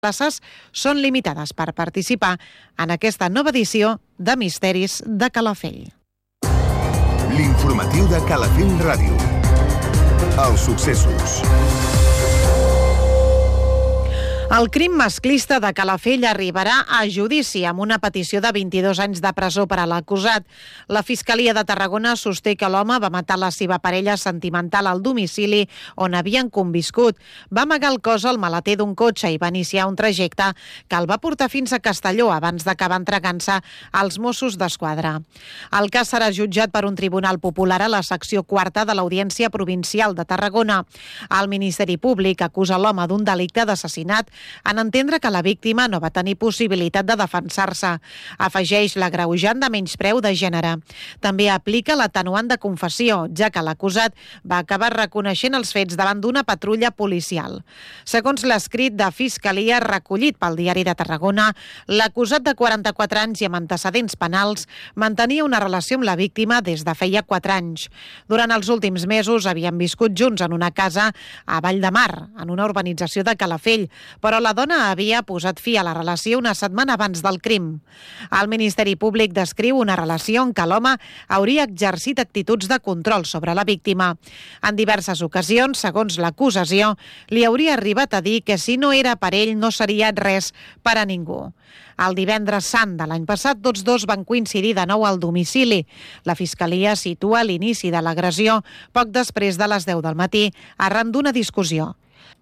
places són limitades per participar en aquesta nova edició de Misteris de Calafell. L'informatiu de Calafell Ràdio. Els successos. El crim masclista de Calafell arribarà a judici amb una petició de 22 anys de presó per a l'acusat. La Fiscalia de Tarragona sosté que l'home va matar la seva parella sentimental al domicili on havien conviscut. Va amagar el cos al maleter d'un cotxe i va iniciar un trajecte que el va portar fins a Castelló abans d'acabar entregant-se als Mossos d'Esquadra. El cas serà jutjat per un tribunal popular a la secció 4 de l'Audiència Provincial de Tarragona. El Ministeri Públic acusa l'home d'un delicte d'assassinat en entendre que la víctima no va tenir possibilitat de defensar-se. Afegeix l'agreujant de menyspreu de gènere. També aplica l'atenuant de confessió, ja que l'acusat va acabar reconeixent els fets davant d'una patrulla policial. Segons l'escrit de Fiscalia recollit pel Diari de Tarragona, l'acusat de 44 anys i amb antecedents penals mantenia una relació amb la víctima des de feia 4 anys. Durant els últims mesos havien viscut junts en una casa a Vall de Mar, en una urbanització de Calafell, però la dona havia posat fi a la relació una setmana abans del crim. El Ministeri Públic descriu una relació en què l'home hauria exercit actituds de control sobre la víctima. En diverses ocasions, segons l'acusació, li hauria arribat a dir que si no era per ell no seria res per a ningú. El divendres sant de l'any passat, tots dos van coincidir de nou al domicili. La Fiscalia situa l'inici de l'agressió poc després de les 10 del matí, arran d'una discussió.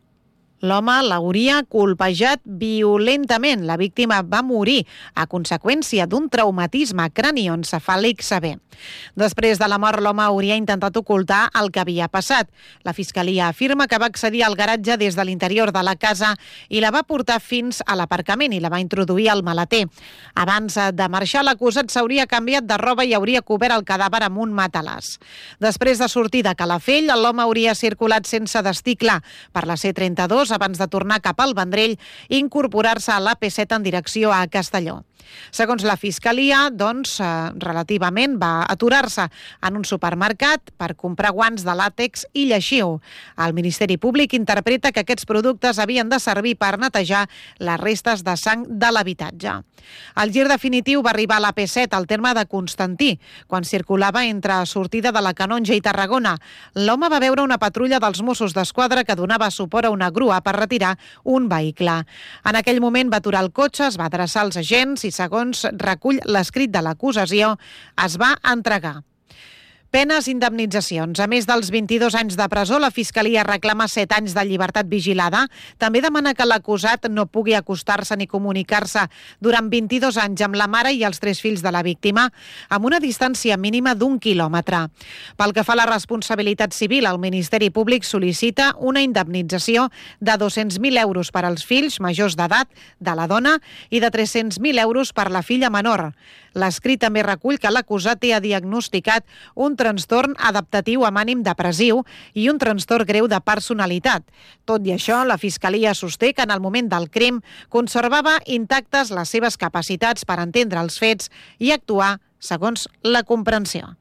L'home l'hauria colpejat violentament. La víctima va morir a conseqüència d'un traumatisme cranioencefàlic sever. Després de la mort, l'home hauria intentat ocultar el que havia passat. La Fiscalia afirma que va accedir al garatge des de l'interior de la casa i la va portar fins a l'aparcament i la va introduir al maleter. Abans de marxar, l'acusat s'hauria canviat de roba i hauria cobert el cadàver amb un matalàs. Després de sortir de Calafell, l'home hauria circulat sense destí clar per la C32 abans de tornar cap al Vendrell i incorporar-se a l'AP7 en direcció a Castelló. Segons la Fiscalia, relativament va aturar-se en un supermercat per comprar guants de làtex i lleixiu. El Ministeri Públic interpreta que aquests productes havien de servir per netejar les restes de sang de l'habitatge. El gir definitiu va arribar a l'AP7 al terme de Constantí, quan circulava entre sortida de la Canonja i Tarragona. L'home va veure una patrulla dels Mossos d'Esquadra que donava suport a una grua per retirar un vehicle. En aquell moment va aturar el cotxe, es va adreçar als agents i, segons recull l'escrit de l'acusació, es va entregar. Penes i indemnitzacions. A més dels 22 anys de presó, la Fiscalia reclama 7 anys de llibertat vigilada. També demana que l'acusat no pugui acostar-se ni comunicar-se durant 22 anys amb la mare i els 3 fills de la víctima, amb una distància mínima d'1 quilòmetre. Pel que fa a la responsabilitat civil, el Ministeri Públic sol·licita una indemnització de 200.000 euros per als fills majors d'edat de la dona i de 300.000 euros per la filla menor. L'escrit també recull que l'acusat té diagnosticat un trastorn adaptatiu amb ànim depressiu i un trastorn greu de personalitat. Tot i això, la Fiscalia sosté que en el moment del crim conservava intactes les seves capacitats per entendre els fets i actuar segons la comprensió.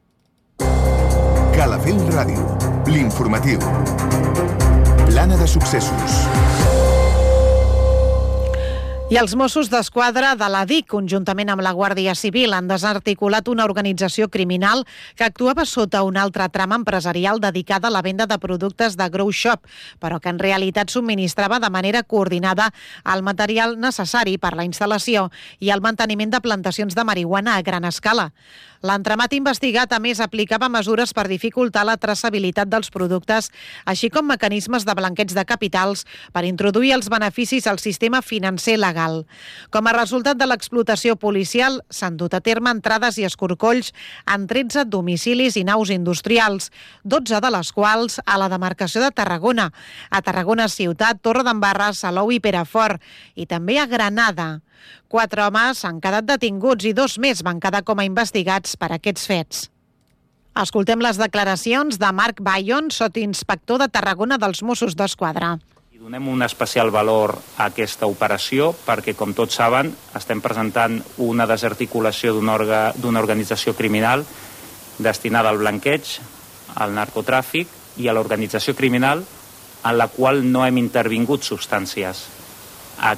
Calafell Ràdio, l'informatiu. Plana de successos. I els Mossos d'Esquadra de la DIC, conjuntament amb la Guàrdia Civil, han desarticulat una organització criminal que actuava sota una altra trama empresarial dedicada a la venda de productes de Grow Shop, però que en realitat subministrava de manera coordinada el material necessari per la instal·lació i el manteniment de plantacions de marihuana a gran escala. L'entramat investigat, a més, aplicava mesures per dificultar la traçabilitat dels productes, així com mecanismes de blanqueig de capitals per introduir els beneficis al sistema financer legal. Com a resultat de l'explotació policial, s'han dut a terme entrades i escorcolls en 13 domicilis i naus industrials, 12 de les quals a la demarcació de Tarragona, a Tarragona Ciutat, Torredembarra, Salou i Perafort, i també a Granada. 4 homes han quedat detinguts i 2 més van quedar com a investigats per aquests fets. Escoltem les declaracions de Marc Bayon, sotsinspector de Tarragona dels Mossos d'Esquadra. Donem un especial valor a aquesta operació perquè, com tots saben, estem presentant una desarticulació d'una organització criminal destinada al blanqueig, al narcotràfic i a l'organització criminal en la qual no hem intervingut substàncies.